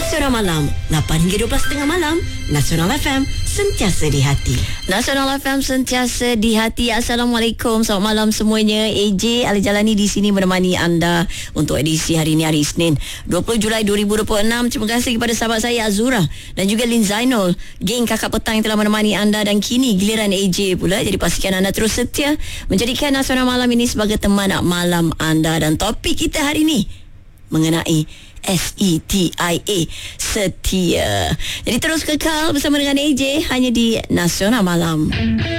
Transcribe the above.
Nasional Malam 8 hingga 12.30 malam. Nasional FM, sentiasa di hati. Nasional FM, sentiasa di hati. Assalamualaikum, selamat malam semuanya. AJ Al-Jalani di sini menemani anda untuk edisi hari ini, hari Isnin 20 Julai 2026. Terima kasih kepada sahabat saya Azura dan juga Lin Zainul, geng kakak petang yang telah menemani anda. Dan kini giliran AJ pula. Jadi pastikan anda terus setia menjadikan Nasional Malam ini sebagai teman malam anda. Dan topik kita hari ini mengenai SETIA, setia. Jadi terus kekal bersama dengan AJ hanya di Nasional Malam.